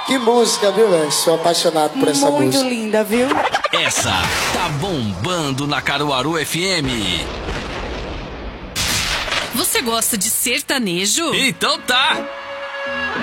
Que música, viu, velho? Sou apaixonado por essa música. Muito linda, viu? Essa tá bombando na Caruaru FM. Você gosta de sertanejo? Então tá.